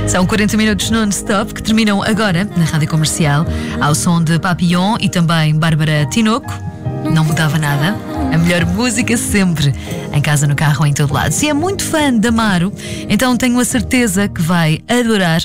São 40 minutos non-stop que terminam agora na Rádio Comercial, ao som de Papillon e também Bárbara Tinoco. Não mudava nada. A melhor música sempre, em casa, no carro, em todo lado. Se é muito fã de Amaro, então tenho a certeza que vai adorar